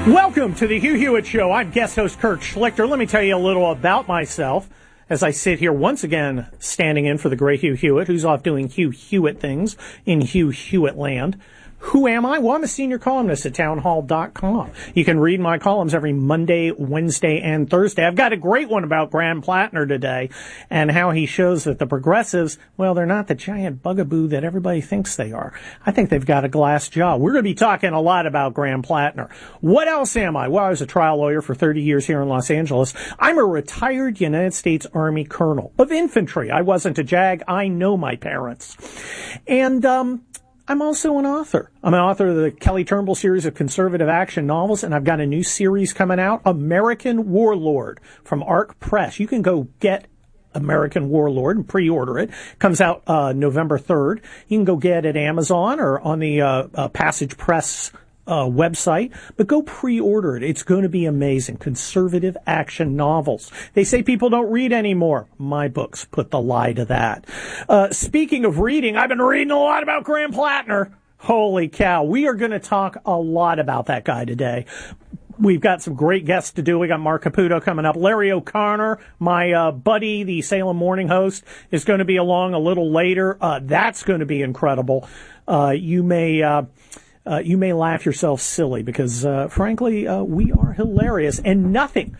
Welcome to the Hugh Hewitt Show. I'm guest host Kurt Schlichter. Let me tell you a little about myself as I sit here once again standing in for the great Hugh Hewitt, who's off doing Hugh Hewitt things in Hugh Hewitt land. Who am I? Well, I'm a senior columnist at townhall.com. You can read my columns every Monday, Wednesday, and Thursday. I've got a great one about Graham Plattner today and how he shows that the progressives, well, they're not the giant bugaboo that everybody thinks they are. I think they've got a glass jaw. We're going to be talking a lot about Graham Plattner. What else am I? Well, I was a trial lawyer for 30 years here in Los Angeles. I'm a retired United States Army colonel of infantry. I wasn't a JAG. I know my parents. And, I'm also an author. I'm an author of the Kelly Turnbull series of conservative action novels, and I've got a new series coming out, American Warlord, from ARC Press. You can go get American Warlord and pre-order it. Comes out November 3rd. You can go get it at Amazon or on the Passage Press website, but go pre-order it. It's going to be amazing. Conservative action novels. They say people don't read anymore. My books put the lie to that. Speaking of reading, I've been reading a lot about Graham Plattner. Holy cow. We are going to talk a lot about that guy today. We've got some great guests to do. We got Mark Caputo coming up. Larry O'Connor, my buddy, the Salem Morning host, is going to be along a little later. That's going to be incredible. You may laugh yourself silly because, frankly, we are hilarious. And nothing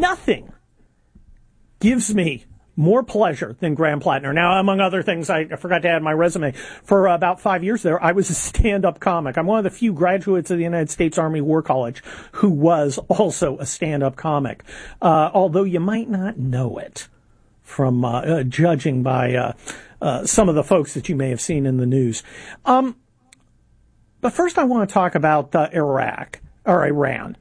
gives me more pleasure than Graham Plattner. Now, among other things, I forgot to add my resume. For about 5 years there, I was a stand-up comic. I'm one of the few graduates of the United States Army War College who was also a stand-up comic, although you might not know it from judging by some of the folks that you may have seen in the news. But first I want to talk about Iraq, or Iran.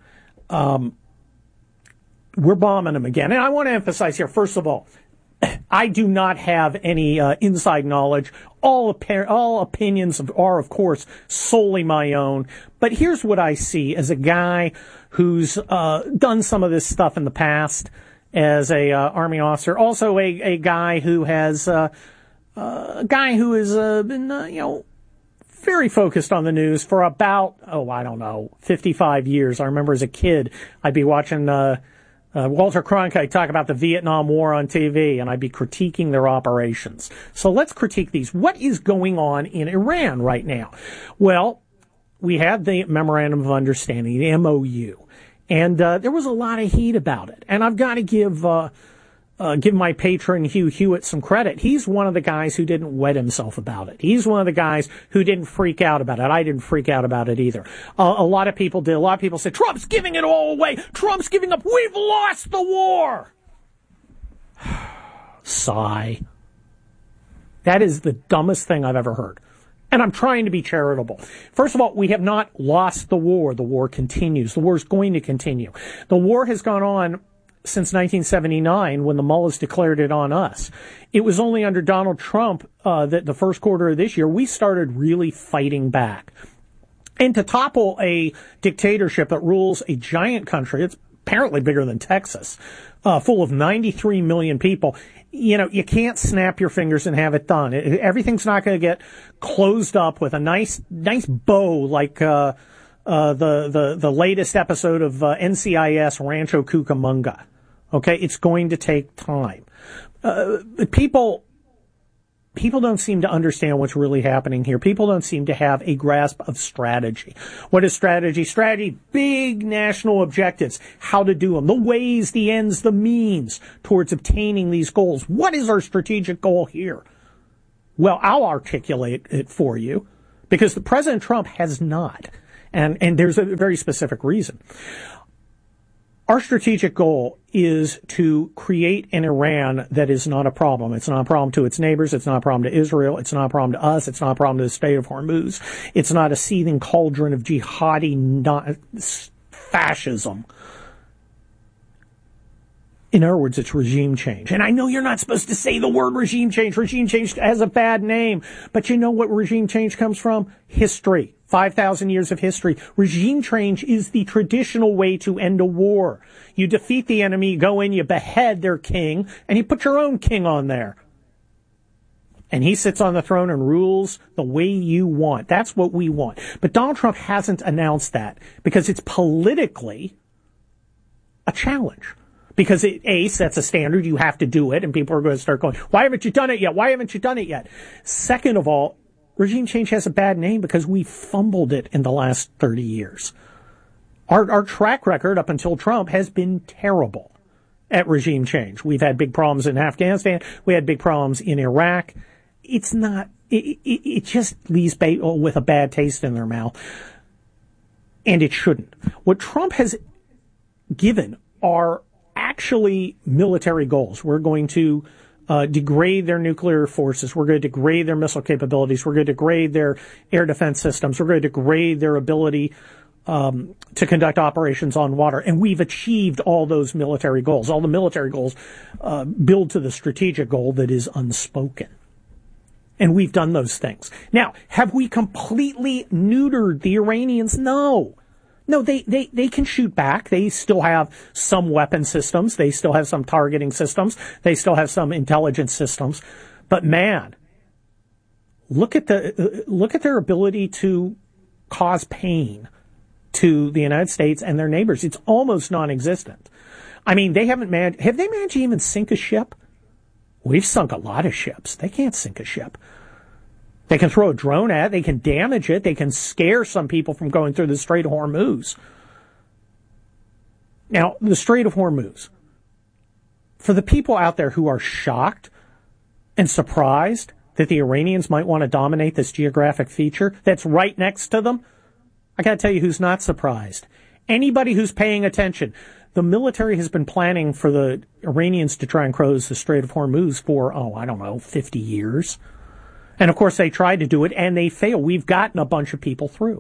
We're bombing them again. And I want to emphasize here, first of all, I do not have any inside knowledge. All opinions are, of course, solely my own. But here's what I see as a guy who's done some of this stuff in the past as a Army officer. Also a guy who has been, very focused on the news for about, 55 years. I remember as a kid, I'd be watching Walter Cronkite talk about the Vietnam War on TV, and I'd be critiquing their operations. So let's critique these. What is going on in Iran right now? Well, we had the Memorandum of Understanding, the MOU, and there was a lot of heat about it. And I've got to give my patron Hugh Hewitt some credit. He's one of the guys who didn't wet himself about it. He's one of the guys who didn't freak out about it. I didn't freak out about it either. A lot of people did. A lot of people said, Trump's giving it all away. Trump's giving up. We've lost the war. Sigh. That is the dumbest thing I've ever heard. And I'm trying to be charitable. First of all, we have not lost the war. The war continues. The war is going to continue. The war has gone on since 1979 when the mullahs declared it on us. It was only under Donald Trump that the first quarter of this year we started really fighting back. And to topple a dictatorship that rules a giant country, it's apparently bigger than Texas, full of 93 million people, you can't snap your fingers and have it done. Everything's not going to get closed up with a nice bow like the latest episode of NCIS Rancho Cucamonga. Okay, it's going to take time. People don't seem to understand what's really happening here. People don't seem to have a grasp of strategy. What is strategy? Strategy, big national objectives, how to do them, the ways, the ends, the means towards obtaining these goals. What is our strategic goal here? Well, I'll articulate it for you because the President Trump has not. And there's a very specific reason. Our strategic goal is to create an Iran that is not a problem. It's not a problem to its neighbors. It's not a problem to Israel. It's not a problem to us. It's not a problem to the state of Hormuz. It's not a seething cauldron of jihadi fascism. In other words, it's regime change. And I know you're not supposed to say the word regime change. Regime change has a bad name. But you know what regime change comes from? History. 5,000 years of history. Regime change is the traditional way to end a war. You defeat the enemy, you go in, you behead their king, and you put your own king on there. And he sits on the throne and rules the way you want. That's what we want. But Donald Trump hasn't announced that because it's politically a challenge. Because it, A, sets a standard, you have to do it, and people are going to start going, why haven't you done it yet? Why haven't you done it yet? Second of all, regime change has a bad name because we fumbled it in the last 30 years. Our track record up until Trump has been terrible at regime change. We've had big problems in Afghanistan. We had big problems in Iraq. It's not, it just leaves people with a bad taste in their mouth. And it shouldn't. What Trump has given are actually military goals. We're going to degrade their nuclear forces. We're going to degrade their missile capabilities. We're going to degrade their air defense systems. We're going to degrade their ability to conduct operations on water. And we've achieved all those military goals. All the military goals build to the strategic goal that is unspoken. And we've done those things. Now, have we completely neutered the Iranians? No. No, they can shoot back. They still have some weapon systems. They still have some targeting systems. They still have some intelligence systems. But man, look at their ability to cause pain to the United States and their neighbors. It's almost non-existent. I mean, have they managed to even sink a ship? We've sunk a lot of ships. They can't sink a ship. They can throw a drone at it. They can damage it. They can scare some people from going through the Strait of Hormuz. Now, the Strait of Hormuz. For the people out there who are shocked and surprised that the Iranians might want to dominate this geographic feature that's right next to them, I got to tell you who's not surprised. Anybody who's paying attention. The military has been planning for the Iranians to try and close the Strait of Hormuz for, 50 years. And of course they tried to do it and they failed. We've gotten a bunch of people through.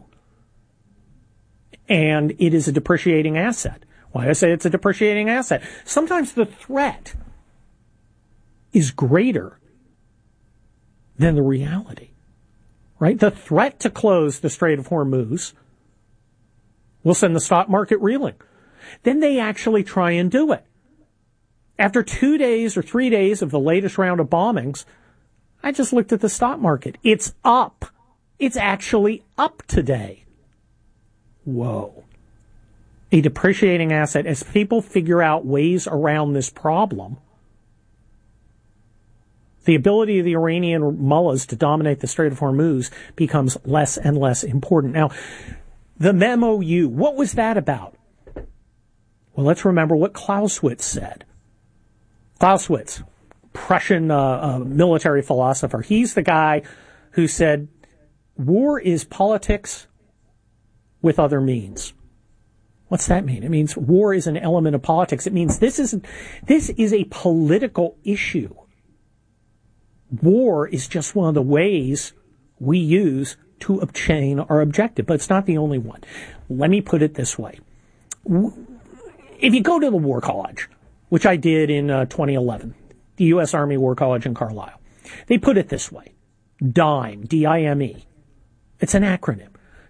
And it is a depreciating asset. Why do I say it's a depreciating asset? Sometimes the threat is greater than the reality. Right? The threat to close the Strait of Hormuz will send the stock market reeling. Then they actually try and do it. After 2 days or 3 days of the latest round of bombings, I just looked at the stock market. It's up. It's actually up today. Whoa. A depreciating asset. As people figure out ways around this problem, the ability of the Iranian mullahs to dominate the Strait of Hormuz becomes less and less important. Now, the MOU, what was that about? Well, let's remember what Clausewitz said. Clausewitz, Prussian military philosopher. He's the guy who said, war is politics with other means. What's that mean? It means war is an element of politics. It means this is a political issue. War is just one of the ways we use to obtain our objective, but it's not the only one. Let me put it this way. If you go to the War College, which I did in 2011, the U.S. Army War College in Carlisle, they put it this way. DIME, D-I-M-E. It's an acronym.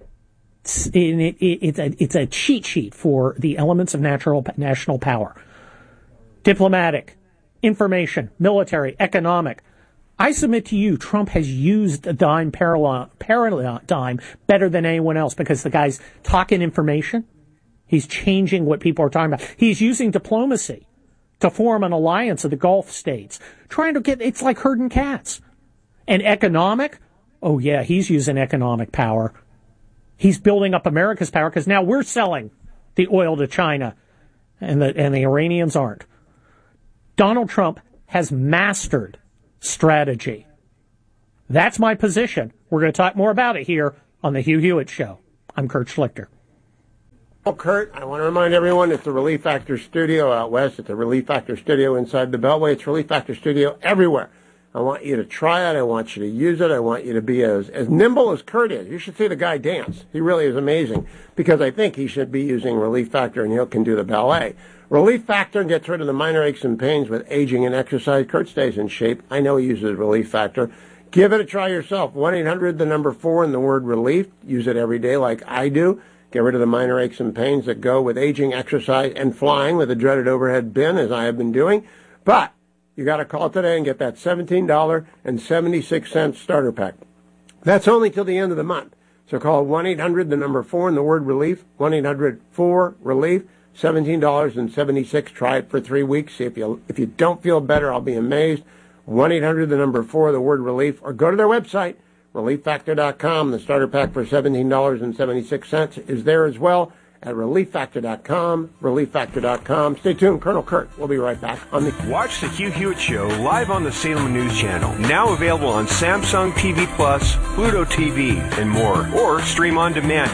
It's a cheat sheet for the elements of national power. Diplomatic, information, military, economic. I submit to you, Trump has used the DIME paradigm better than anyone else because the guy's talking information. He's changing what people are talking about. He's using diplomacy to form an alliance of the Gulf states. It's like herding cats. And economic? Oh yeah, he's using economic power. He's building up America's power because now we're selling the oil to China and the Iranians aren't. Donald Trump has mastered strategy. That's my position. We're going to talk more about it here on the Hugh Hewitt Show. I'm Kurt Schlichter. Well, Kurt, I want to remind everyone it's the Relief Factor Studio out west. It's a Relief Factor Studio inside the Beltway. It's Relief Factor Studio everywhere. I want you to try it. I want you to use it. I want you to be as nimble as Kurt is. You should see the guy dance. He really is amazing because I think he should be using Relief Factor and he can do the ballet. Relief Factor gets rid of the minor aches and pains with aging and exercise. Kurt stays in shape. I know he uses Relief Factor. Give it a try yourself. 1-800, the number 4 and the word relief. Use it every day like I do. Get rid of the minor aches and pains that go with aging, exercise, and flying with a dreaded overhead bin, as I have been doing. But You got to call today and get that $17.76 starter pack. That's only till the end of the month. So call 1-800, the number 4, and the word relief, 1-800-4-RELIEF, $17.76. Try it for 3 weeks. See if you don't feel better, I'll be amazed. 1-800, the number 4, the word relief, or go to their website, relieffactor.com. The starter pack for $17.76 is there as well at relieffactor.com, relieffactor.com. Stay tuned. Colonel Kurt, we'll be right back on the... Watch the Hugh Hewitt Show live on the Salem News Channel. Now available on Samsung TV Plus, Pluto TV, and more. Or stream on demand